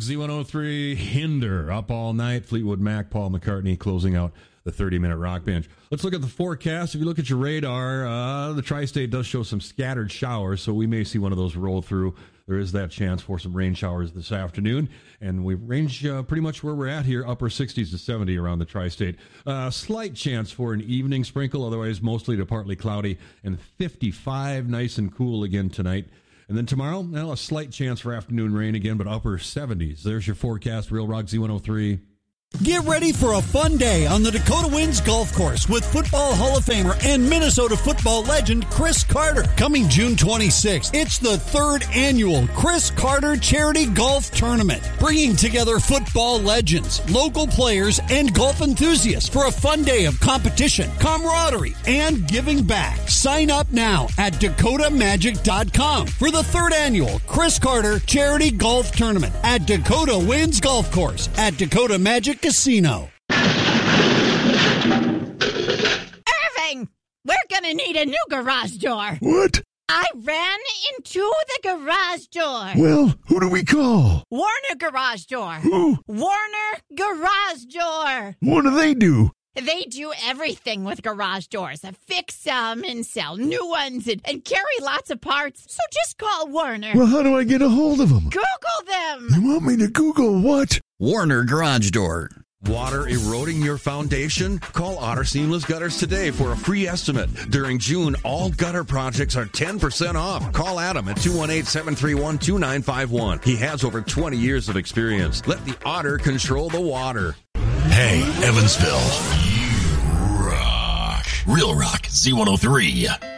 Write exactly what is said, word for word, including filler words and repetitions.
Z one oh three, Hinder, Up All Night, Fleetwood Mac, Paul McCartney, closing out the thirty-minute rock bench. Let's look at the forecast. If you look at your radar, uh, the tri-state does show some scattered showers, so we may see one of those roll through. There is that chance for some rain showers this afternoon, and we range uh, pretty much where we're at here, upper sixties to seventy around the tri-state. Uh, slight chance for an evening sprinkle, otherwise mostly to partly cloudy, and fifty-five, nice and cool again tonight. And then tomorrow, well, a slight chance for afternoon rain again, but upper seventies. There's your forecast, Real Rock Z one oh three. Get ready for a fun day on the Dakota Winds Golf Course with Football Hall of Famer and Minnesota football legend Chris Carter. Coming June twenty-sixth, it's the third annual Chris Carter Charity Golf Tournament, bringing together football legends, local players, and golf enthusiasts for a fun day of competition, camaraderie, and giving back. Sign up now at dakota magic dot com for the third annual Chris Carter Charity Golf Tournament at Dakota Winds Golf Course at Dakota Magic Casino. Irving, we're gonna need a new garage door. What? I ran into the garage door. Well, who do we call? Warner Garage Door. Who? Warner Garage Door. What do they do? They do everything with garage doors. Fix them and sell new ones and, and carry lots of parts. So just call Warner. Well, how do I get a hold of them? Google them. You want me to Google what? Warner Garage Door. Water eroding your foundation? Call Otter Seamless Gutters today for a free estimate. During June, all gutter projects are ten percent off. Call Adam at two one eight, seven three one, two nine five one. He has over twenty years of experience. Let the Otter control the water. Hey, Evansville. You rock. Real Rock Z one oh three.